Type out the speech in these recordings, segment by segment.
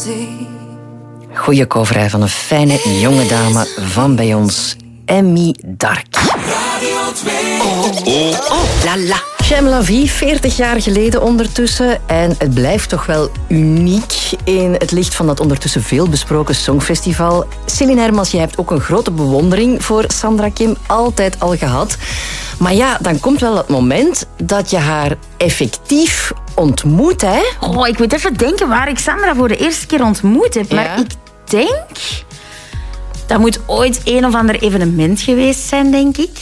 Goeie cover van een fijne jonge dame van bij ons, Emmy Dark. Radio 2. La la. J'aime la vie, 40 jaar geleden ondertussen. En het blijft toch wel uniek in het licht van dat ondertussen veel besproken Songfestival. Céline Hermans, jij hebt ook een grote bewondering voor Sandra Kim. Altijd al gehad. Maar ja, dan komt wel het moment dat je haar effectief ontmoet, hè? Oh, ik moet even denken waar ik Sandra voor de eerste keer ontmoet heb. Maar ik denk... Dat moet ooit een of ander evenement geweest zijn, denk ik.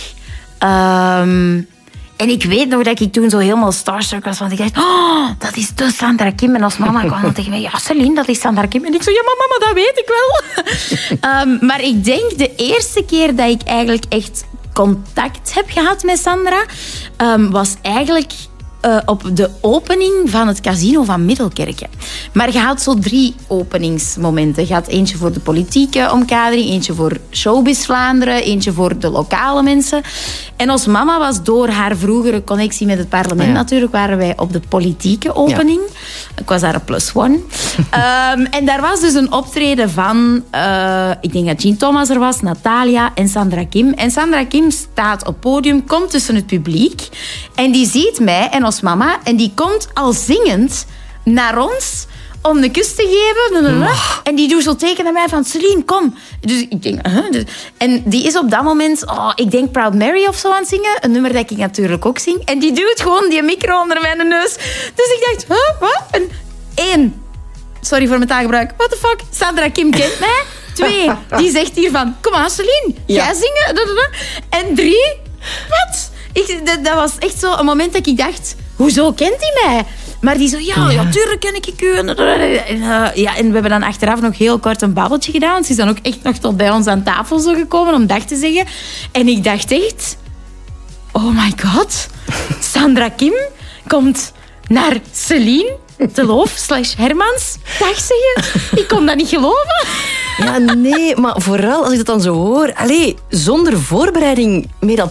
En ik weet nog dat ik toen zo helemaal starstruck was. Want ik dacht, oh, dat is dus Sandra Kim. En als mama kwam dan tegen mij, ja, Celine, dat is Sandra Kim. En ik zo, ja, mama, dat weet ik wel. Maar ik denk de eerste keer dat ik eigenlijk echt contact heb gehad met Sandra... was eigenlijk... op de opening van het casino van Middelkerke. Maar je had zo 3 openingsmomenten. Je had eentje voor de politieke omkadering, eentje voor Showbiz Vlaanderen, eentje voor de lokale mensen. En als mama was door haar vroegere connectie met het parlement natuurlijk, waren wij op de politieke opening. Ja. Ik was daar een +1. En daar was dus een optreden van, ik denk dat Jean Thomas er was, Natalia en Sandra Kim. En Sandra Kim staat op het podium, komt tussen het publiek en die ziet mij en als mama en die komt al zingend naar ons om de kus te geven. En die doet zo teken naar mij van, Celine, kom. Dus ik denk, en die is op dat moment, ik denk Proud Mary of zo aan het zingen. Een nummer dat ik natuurlijk ook zing. En die duwt gewoon die micro onder mijn neus. Dus ik dacht, wat? En 1, sorry voor mijn taalgebruik, what the fuck? Sandra Kim kent mij. 2, die zegt hier van, kom aan Celine, jij zingen. En 3, wat? Dat was echt zo een moment dat ik dacht, hoezo kent hij mij? Maar die zo, ja, tuurlijk ken ik u. En we hebben dan achteraf nog heel kort een babbeltje gedaan. Want ze is dan ook echt nog tot bij ons aan tafel zo gekomen om dag te zeggen. En ik dacht echt, oh my god, Sandra Kim komt naar Celine de Loof / Hermans dag zeggen. Ik kon dat niet geloven. Ja, nee, maar vooral als ik dat dan zo hoor... Allee, zonder voorbereiding mee dat